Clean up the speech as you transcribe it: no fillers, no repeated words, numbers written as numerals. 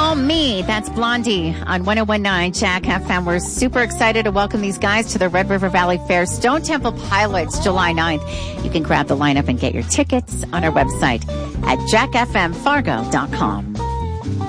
Call Me. That's Blondie on 101.9 Jack FM. We're super excited to welcome these guys to the Red River Valley Fair. Stone Temple Pilots, July 9th. You can grab the lineup and get your tickets on our website at jackfmfargo.com.